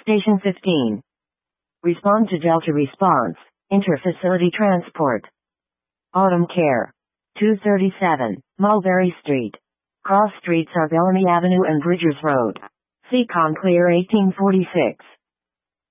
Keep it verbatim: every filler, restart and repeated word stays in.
Station fifteen. Respond to Delta response. Interfacility transport. Autumn Care. two thirty-seven, Mulberry Street. Cross streets are Bellamy Avenue and Bridgers Road. Seacon Clear eighteen forty-six.